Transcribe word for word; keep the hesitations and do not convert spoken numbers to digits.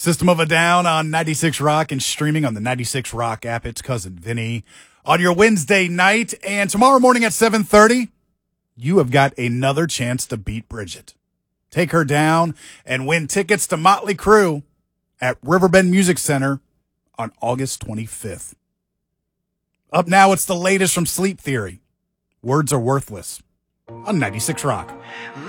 System of a Down on ninety-six Rock and streaming on the ninety-six Rock app. It's Cousin Vinny on your Wednesday night. And tomorrow morning at seven thirty, you have got another chance to beat Bridget. Take her down and win tickets to Motley Crue at Riverbend Music Center on August twenty-fifth. Up now, it's the latest from Sleep Theory. Words Are Worthless on ninety-six Rock.